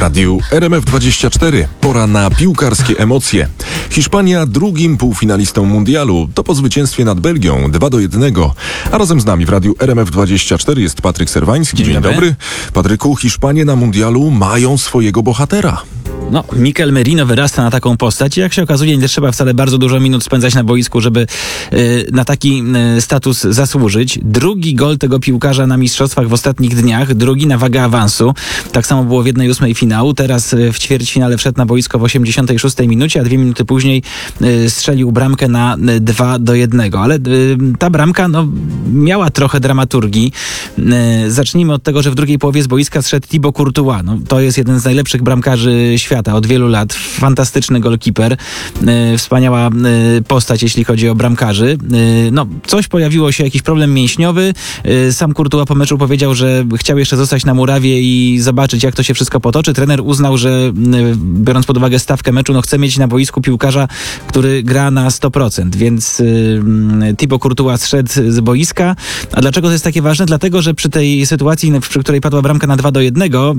radiu RMF24. Pora na piłkarskie emocje. Hiszpania drugim półfinalistą mundialu. To po zwycięstwie nad Belgią 2-1. A razem z nami w radiu RMF24 jest Patryk Serwański. Dzień dobry. Patryku, Hiszpanie na mundialu mają swojego bohatera. No, Mikel Merino wyrasta na taką postać. Jak się okazuje, nie trzeba wcale bardzo dużo minut spędzać na boisku, żeby na taki status zasłużyć. Drugi gol tego piłkarza na mistrzostwach w ostatnich dniach, drugi na wagę awansu. Tak samo było w 1/8 finału. Teraz w ćwierćfinale wszedł na boisko w 86 minucie, a 2 minuty później strzelił bramkę na 2-1. Ale ta bramka miała trochę dramaturgii. Zacznijmy od tego, że w drugiej połowie z boiska zszedł Thibaut Courtois. To jest jeden z najlepszych bramkarzy świata od wielu lat. Fantastyczny golkiper. Wspaniała postać, jeśli chodzi o bramkarzy. Coś pojawiło się, jakiś problem mięśniowy. Sam Courtois po meczu powiedział, że chciał jeszcze zostać na murawie i zobaczyć, jak to się wszystko potoczy. Trener uznał, że biorąc pod uwagę stawkę meczu, chce mieć na boisku piłkarza, który gra na 100%. Więc Thibaut Courtois zszedł z boiska. A dlaczego to jest takie ważne? Dlatego, że przy tej sytuacji, przy której padła bramka na 2-1,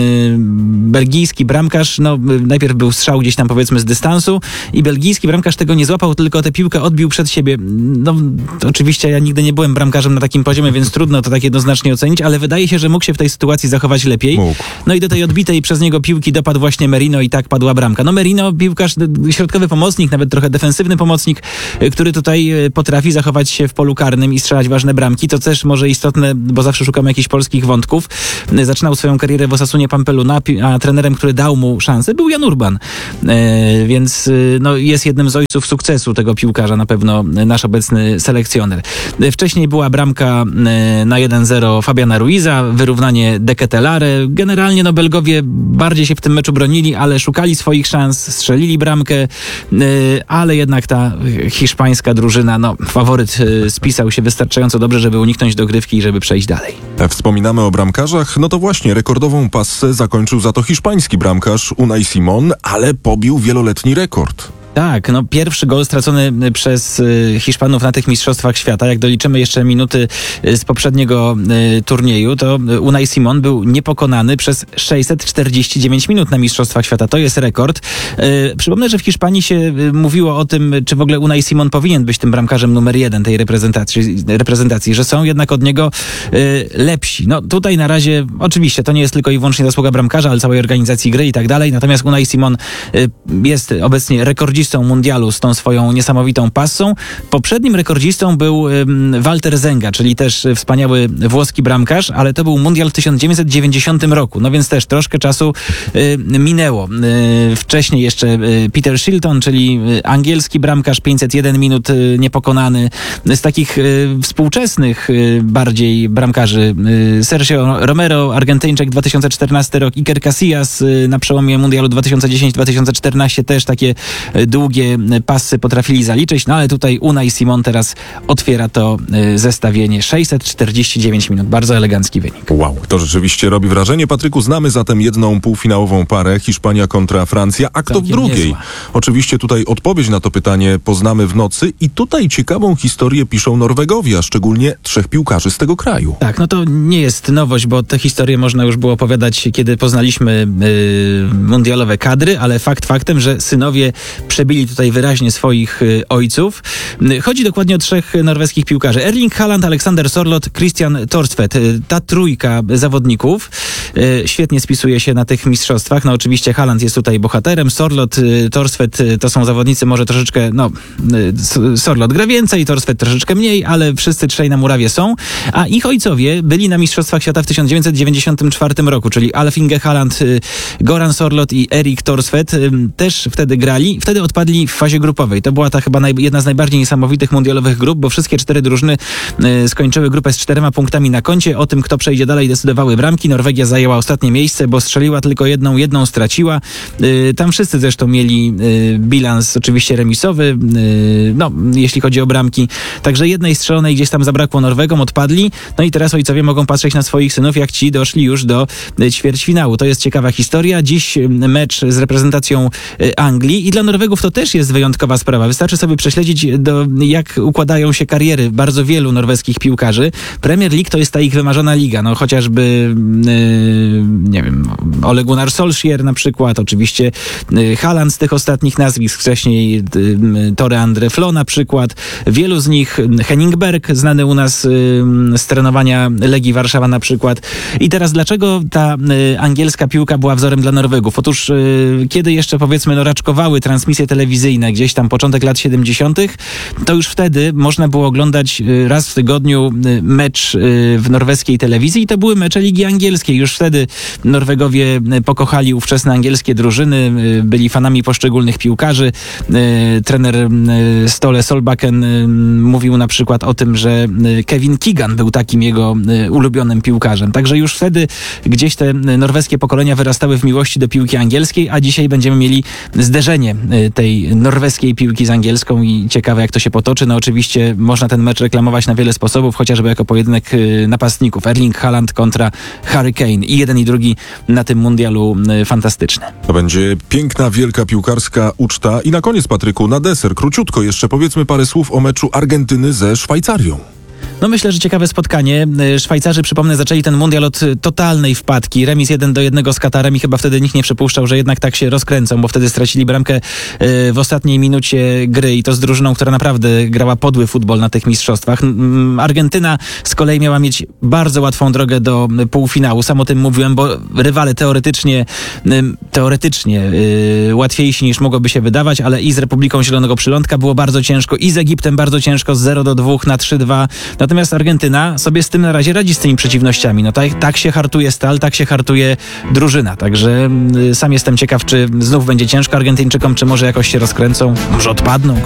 belgijski bramkarz, najpierw był strzał gdzieś tam, powiedzmy, z dystansu i belgijski bramkarz tego nie złapał, tylko tę piłkę odbił przed siebie. To oczywiście ja nigdy nie byłem bramkarzem na takim poziomie, więc trudno to tak jednoznacznie ocenić, ale wydaje się, że mógł się w tej sytuacji zachować lepiej. I do tej odbitej przez niego piłki dopadł właśnie Merino i tak padła bramka. Merino, piłkarz, środkowy pomocnik, nawet trochę defensywny pomocnik, który tutaj potrafi zachować się w polu karnym i strzelać ważne bramki. To też może istotne, bo zawsze szukamy jakichś polskich wątków. Zaczynał swoją karierę w Osasunie Pampeluna, a trenerem, który dał mu szansę, był Jan Urban. Więc jest jednym z ojców sukcesu tego piłkarza, na pewno nasz obecny selekcjoner. Wcześniej była bramka na 1-0 Fabiana Ruiza, wyrównanie De Ketelaere. Generalnie Belgowie bardziej się w tym meczu bronili, ale szukali swoich szans, strzelili bramkę, ale jednak ta hiszpańska drużyna, faworyt spisał się wystarczająco dobrze, żeby uniknąć dogrywki i żeby przejść dalej. Wspominamy o bramkarzach, to właśnie rekordową passę zakończył za to hiszpański bramkarz Unai Simón, ale pobił wieloletni rekord. Tak, pierwszy gol stracony przez Hiszpanów na tych mistrzostwach świata. Jak doliczymy jeszcze minuty z poprzedniego turnieju, to Unai Simón był niepokonany przez 649 minut na mistrzostwach świata. To jest rekord. Przypomnę, że w Hiszpanii się mówiło o tym, czy w ogóle Unai Simón powinien być tym bramkarzem numer 1 tej reprezentacji, że są jednak od niego lepsi. Tutaj na razie, oczywiście, to nie jest tylko i wyłącznie zasługa bramkarza, ale całej organizacji gry i tak dalej. Natomiast Unai Simón jest obecnie rekordzistą mundialu z tą swoją niesamowitą passą. Poprzednim rekordzistą był Walter Zenga, czyli też wspaniały włoski bramkarz, ale to był mundial w 1990 roku. Więc też troszkę czasu minęło. Wcześniej jeszcze Peter Shilton, czyli angielski bramkarz, 501 minut niepokonany. Z takich współczesnych bardziej bramkarzy Sergio Romero, Argentyńczyk, 2014 rok, Iker Casillas na przełomie mundialu 2010-2014 też takie długie pasy potrafili zaliczyć, ale tutaj Unai Simón teraz otwiera to zestawienie. 649 minut. Bardzo elegancki wynik. Wow, to rzeczywiście robi wrażenie. Patryku, znamy zatem jedną półfinałową parę, Hiszpania kontra Francja, a kto w drugiej? Niezła. Oczywiście tutaj odpowiedź na to pytanie poznamy w nocy i tutaj ciekawą historię piszą Norwegowie, a szczególnie 3 piłkarzy z tego kraju. Tak, to nie jest nowość, bo tę historię można już było opowiadać, kiedy poznaliśmy mundialowe kadry, ale fakt faktem, że synowie przebili tutaj wyraźnie swoich ojców. Chodzi dokładnie o 3 norweskich piłkarzy. Erling Haaland, Alexander Sørloth, Christian Thorstvedt. Ta trójka zawodników świetnie spisuje się na tych mistrzostwach. Oczywiście Haaland jest tutaj bohaterem. Sørloth, Thorstvedt to są zawodnicy może troszeczkę, Sørloth gra więcej, Thorstvedt troszeczkę mniej, ale wszyscy 3 na murawie są. A ich ojcowie byli na mistrzostwach świata w 1994 roku, czyli Alf Inge Haaland, Goran Sørloth i Erik Thorstvedt też wtedy grali. Wtedy odpadli w fazie grupowej. To była ta chyba jedna z najbardziej niesamowitych mundialowych grup, bo wszystkie 4 drużyny skończyły grupę z 4 punktami na koncie. O tym, kto przejdzie dalej, decydowały bramki. Norwegia zajęła ostatnie miejsce, bo strzeliła tylko jedną straciła. Tam wszyscy zresztą mieli bilans oczywiście remisowy, jeśli chodzi o bramki. Także jednej strzelonej gdzieś tam zabrakło Norwegom, odpadli. I teraz ojcowie mogą patrzeć na swoich synów, jak ci doszli już do ćwierćfinału. To jest ciekawa historia. Dziś mecz z reprezentacją Anglii i dla Norwegów Norwegów to też jest wyjątkowa sprawa. Wystarczy sobie prześledzić, jak układają się kariery bardzo wielu norweskich piłkarzy. Premier League to jest ta ich wymarzona liga. No chociażby, nie wiem, Ole Gunnar Solskjaer na przykład, oczywiście Haaland z tych ostatnich nazwisk, wcześniej Tore Andre Flo na przykład. Wielu z nich, Henning Berg, znany u nas z trenowania Legii Warszawa na przykład. I teraz dlaczego ta angielska piłka była wzorem dla Norwegów? Otóż kiedy jeszcze powiedzmy raczkowały transmisje telewizyjne, gdzieś tam początek lat 70., to już wtedy można było oglądać raz w tygodniu mecz w norweskiej telewizji i to były mecze Ligi Angielskiej. Już wtedy Norwegowie pokochali ówczesne angielskie drużyny, byli fanami poszczególnych piłkarzy. Trener Ståle Solbakken mówił na przykład o tym, że Kevin Keegan był takim jego ulubionym piłkarzem. Także już wtedy gdzieś te norweskie pokolenia wyrastały w miłości do piłki angielskiej, a dzisiaj będziemy mieli zderzenie tej norweskiej piłki z angielską i ciekawe jak to się potoczy. No oczywiście można ten mecz reklamować na wiele sposobów, chociażby jako pojedynek napastników. Erling Haaland kontra Harry Kane. I jeden i drugi na tym mundialu fantastyczny. To będzie piękna, wielka piłkarska uczta. I na koniec, Patryku, na deser, króciutko jeszcze powiedzmy parę słów o meczu Argentyny ze Szwajcarią. No myślę, że ciekawe spotkanie. Szwajcarzy, przypomnę, zaczęli ten mundial od totalnej wpadki. Remis 1-1 z Katarem i chyba wtedy nikt nie przypuszczał, że jednak tak się rozkręcą, bo wtedy stracili bramkę w ostatniej minucie gry i to z drużyną, która naprawdę grała podły futbol na tych mistrzostwach. Argentyna z kolei miała mieć bardzo łatwą drogę do półfinału. Sam o tym mówiłem, bo rywale teoretycznie łatwiejsi niż mogłoby się wydawać, ale i z Republiką Zielonego Przylądka było bardzo ciężko, i z Egiptem bardzo ciężko, z 0-2 na 3-2. Natomiast Argentyna sobie z tym na razie radzi, z tymi przeciwnościami. No tak się hartuje stal, tak się hartuje drużyna. Także sam jestem ciekaw, czy znów będzie ciężko Argentyńczykom, czy może jakoś się rozkręcą, może odpadną.